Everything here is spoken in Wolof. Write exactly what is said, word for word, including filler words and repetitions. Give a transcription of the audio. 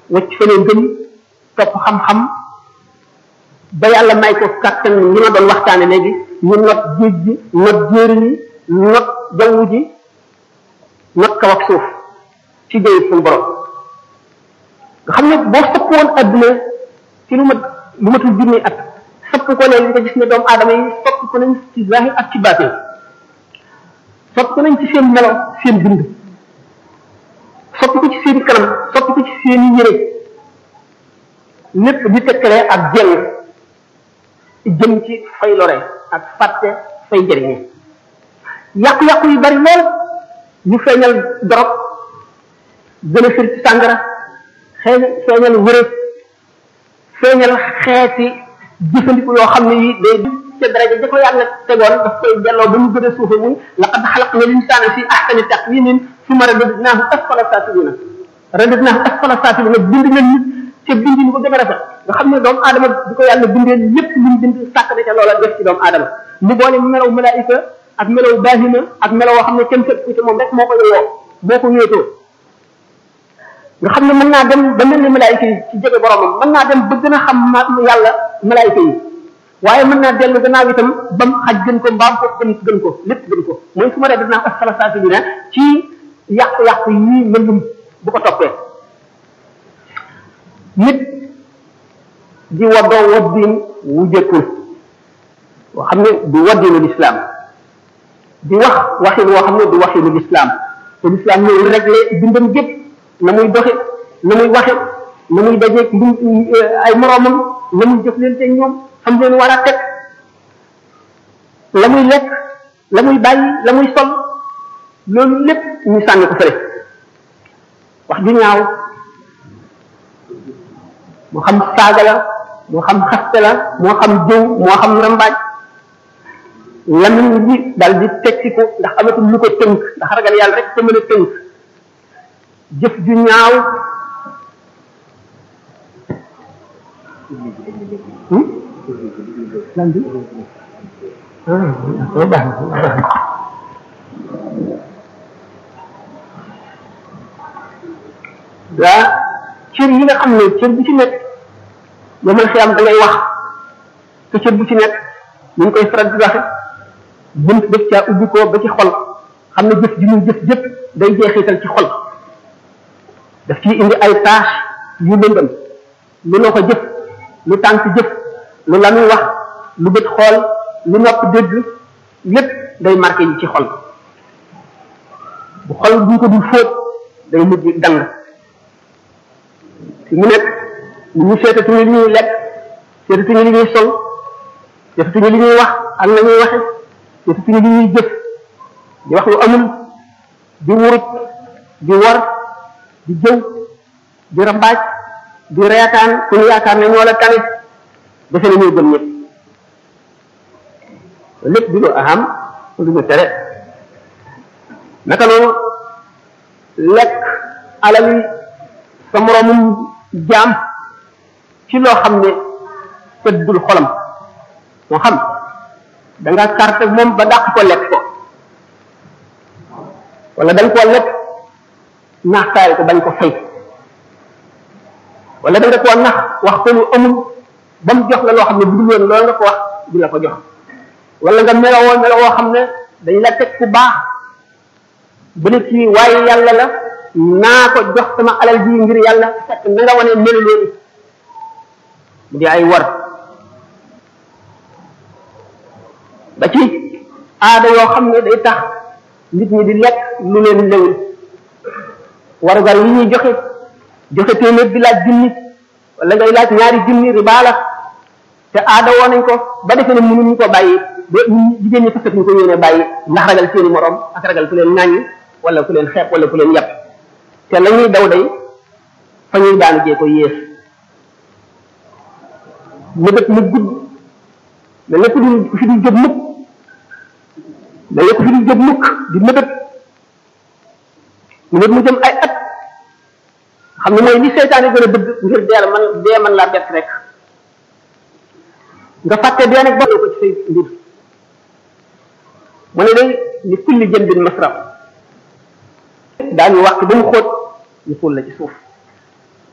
wacc fa leen gëm topp xam-xam ba yàlla may ko kàttan li ma doon waxtaane léegi ñu not géej gi not jéeri yi not jaww ji not kaw ak suuf ci déy suñu borom nga xam ne boo sopp woon adduna ci lu mat lu matul junni at sopp ko ne li nga gis ne doomu aadama yi sopp ko nañ ci zahir ak ci baatin sopp ko nañ ci seen melo seen bind sopp ko ci seen kanam sopp ko ci seen yére lépp di tekkale ak jël jëm ci fay lore ak fàtte fay njëriñe yàqu-yàqu yu bari lool ñu feeñal dorog gën a fir ci sàngara xëy feeñal wërëb feeñal xeeti jëfandiku yoo xam ne yi day ca daraja ja ko yàlla tegoon daf koy delloo ba mu gën a suufe muy laqad xalaqna linsaana fi ahsani taqwimin summa radadnaahu asfala saafilina radadnaahu asfala saafilina bind nañ nit ca bind ni ko gën a rafet nga xam ne doomu aadama di ko yàlla bindee lépp lu mu bind sàkk na ca loola def ci doomu aadama mu boole melaw malaayika ak melaw baahima ak melaw woo xam ne kenn fekk ci moom rek moo ko yeyoo moo ko wéetoo nga xam ne mën naa dem ba mel ni malaayika yi ci jege boromam mën naa dem ba gën a xam ma yàlla malaayika yi waaye mën naa dellu gannaaw itam bam xaj gën ko mbaam ko gën gën ko lépp gën ko mooy su ma dee dinaa asfala saafilina ci yàqu-yàqu yi mënum bu ko toppee nit di waddoo waddin wu jëkkul boo xam ne du waddinu lislaam di wax waxin woo xam ne du waxinu lislaam te lislaam ñëw réglé dundam gépp na muy doxe na muy waxe na muy dajeeg ndu ay moroomam na muy jëflante ñoom xam leen war a teg la muy lekk la muy bàyyi la muy sol loolu lépp ñu sànni ko fële wax ju ñaaw moo xam saaga la moo xam xaste la moo xam jëw moo xam rambaaj lamiñ bi daal di tekki ko ndax amatul lu ko tënk ndax ragal yàlla rek te mën a tënk jëf ju ñaaw lan bi ah baax waa cër yi nga xam ne cër bu ci nekk yomal xiyam da ngay wax te cër bu ci nekk ñu ngi koy faral di waxe bunt def caa ubbi ko ba ci xol xam ne jëf ji muy jëf jëpp day jeexital ci xol daf ciy indi ay tâche yu lëndëm lu loo ko jëf lu tànk jëf lu la muy wax lu bët xool lu nopp dégg lépp day marqué yi ci xol bu xol bu ñu ko dul fóot day mujj dang fi mu nekk ñu ñu seetatuñu li ñuy lekk seetatuñu li ñuy sol seetatuñu li ñuy wax ak na ñuy waxe seetatuñu li ñuy jëf di wax lu amul di wurut di war di jëw di rambaaj di reetaan ku ñu yaakaar ne ñoo la tane defe na ñuy gëm ñëpp lépp di lu aham lu ñu tere naka noonu lekk alali sa moroomum jaam ci loo xam ne tëddul xolam moo xam da nga carte moom ba dàq ko lekk ko wala da nga koo lekk naxtaay ko bañ ko fay wala da nga koo nax wax ko lu amul ba mu jox la loo xam ne bu dul woon loolu nga ko wax di la ko jox wala nga melowoo melowoo xam ne dañ la teg ku baax bu ne ci waaye yàlla la naa ko jox sama alal ji ngir yàlla fekk na nga wane melu loolu mu di ay war ba ci aada yoo xam ne day tax nit ñi di lekk lu leen lewul warugar yi ñuy joxe joxe téeméer bi laaj junni wala ngay laaj ñaari junni riba la te aada woo nañ ko ba defe ne mënuñu ko bàyyi ba jigéen ñi fasat ñu ko yéene bàyyi ndax ragal seeni morom ak ragal ku leen ŋàññi wala ku leen xeeb wala ku leen yàpp te la ñuy daw day fa ñuy daanu jee ko yées mëbët mu gudd da nga ko di fi di jóg mukk da nga ko fi di jóg mukk di mëbët mëbët mu jëm ay at xam ne mooy li seytaane gën a bëgg ngir deel man dee man laa bett rek nga fàtte dee nag boo ko ci say mbir mu ne day li kulli jën bin masraf daañu wax ba mu xóot ñu suul la ci suuf